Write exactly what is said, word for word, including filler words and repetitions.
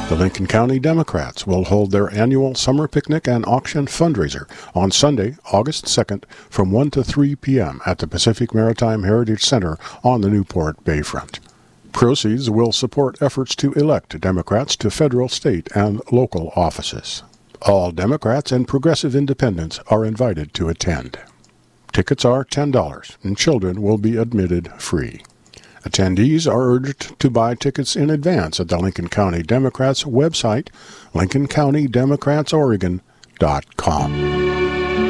The Lincoln County Democrats will hold their annual summer picnic and auction fundraiser on Sunday, August second from one to three p.m. at the Pacific Maritime Heritage Center on the Newport Bayfront. Proceeds will support efforts to elect Democrats to federal, state, and local offices. All Democrats and progressive independents are invited to attend. Tickets are ten dollars, and children will be admitted free. Attendees are urged to buy tickets in advance at the Lincoln County Democrats website, lincoln county democrats oregon dot com.